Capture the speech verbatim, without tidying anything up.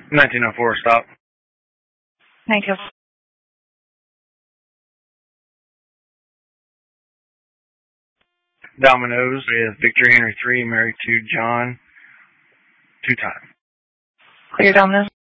nineteen oh four, stop. Thank you. Dominoes with Victor Henry three, married to John, two times. Clear Dominoes.